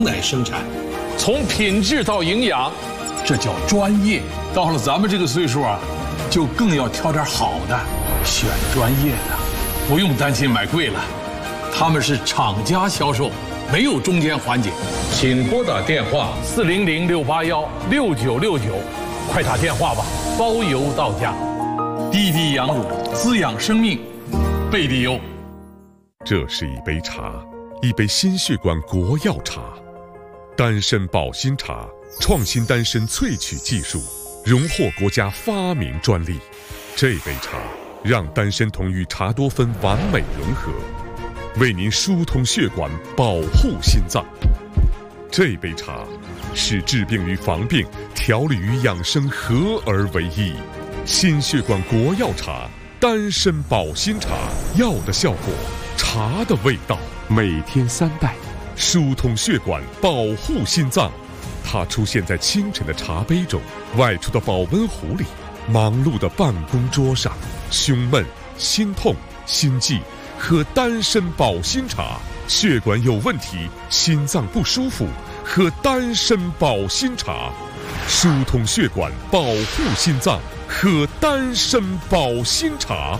来生产， 从品质到营养， 这叫专业。到了咱们这个岁数啊，就更要挑点好的，选专业的，不用担心买贵了。他们是厂家销售，没有中间环节。请拨打电话400-681-6969，快打电话吧，包邮到家。滴滴羊乳滋养生命，贝利优。 这是一杯茶，一杯心血管国药茶，丹参保心茶，创新丹参萃取技术，荣获国家发明专利。这杯茶让丹参酮与茶多酚完美融合，为您疏通血管，保护心脏。这杯茶使治病与防病、调理与养生合而为一。心血管国药茶，丹参保心茶，药的效果，茶的味道。每天3袋，疏通血管，保护心脏。它出现在清晨的茶杯中，外出的保温壶里，忙碌的办公桌上。胸闷、心痛、心悸，喝丹参保心茶。血管有问题，心脏不舒服，喝丹参保心茶。疏通血管，保护心脏，喝丹参保心茶。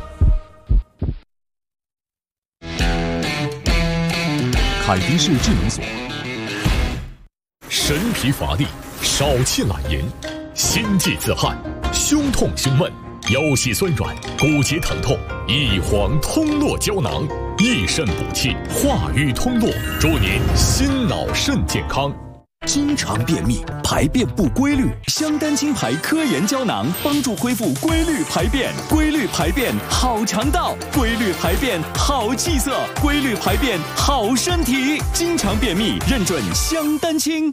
凯迪士智能锁， 神疲乏力，少气懒言，心悸自汗，胸痛胸闷，腰膝酸软，骨节疼痛，一黄通络胶囊，益肾补气，化瘀通络，祝您心脑肾健康。 经常便秘、排便不规律，香丹清排科研胶囊帮助恢复规律排便。规律排便好肠道，规律排便好气色，规律排便好身体。经常便秘认准香丹清。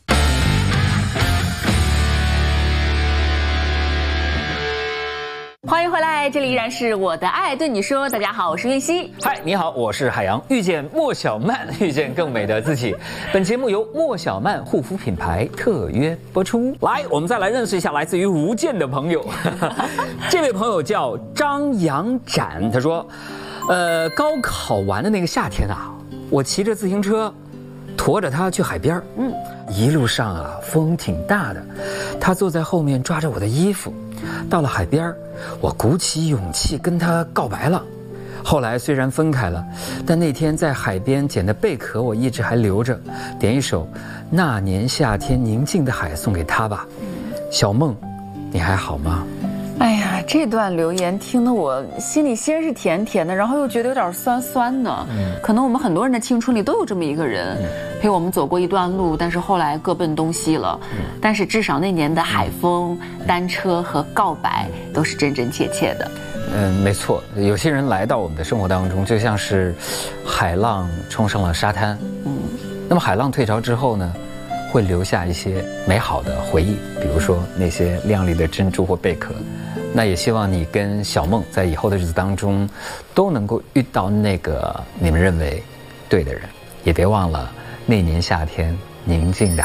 欢迎回来，这里依然是我的爱对你说。大家好，我是玉溪。 嗨，你好，我是海洋。遇见莫小曼，遇见更美的自己。本节目由莫小曼护肤品牌特约播出。来，我们再来认识一下来自于福建的朋友。这位朋友叫张阳展，他说，高考完的那个夏天啊，我骑着自行车，驮着他去海边。一路上啊，风挺大的，他坐在后面抓着我的衣服。到了海边，我鼓起勇气跟他告白了。后来虽然分开了，但那天在海边捡的贝壳我一直还留着，点一首《那年夏天宁静的海》送给他吧。小梦，你还好吗？ 哎呀，这段留言听得我心里先是甜甜的，然后又觉得有点酸酸的。可能我们很多人的青春里都有这么一个人，陪我们走过一段路，但是后来各奔东西了。但是至少那年的海风、单车和告白都是真真切切的。 没错，有些人来到我们的生活当中，就像是海浪冲上了沙滩。那么海浪退潮之后呢，会留下一些美好的回忆，比如说那些亮丽的珍珠或贝壳。那也希望你跟小梦在以后的日子当中都能够遇到那个你们认为对的人，也别忘了那年夏天宁静的